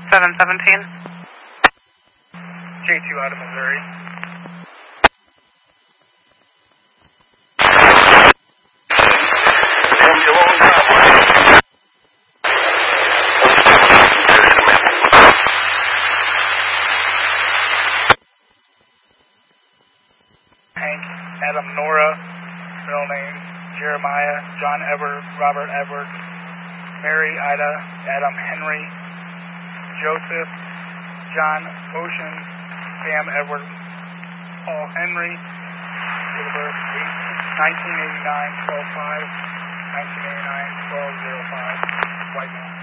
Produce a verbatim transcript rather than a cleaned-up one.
seven seventeen. J two out of Missouri. Hank, Adam, Nora, middle name, Jeremiah, John Edward, Robert Edward, Mary, Ida, Adam, Henry, Joseph, John, Ocean, Sam, Edward, Paul, Henry, date of birth, nineteen eighty-nine, twelve five, nineteen eighty-nine, twelve oh five, white male.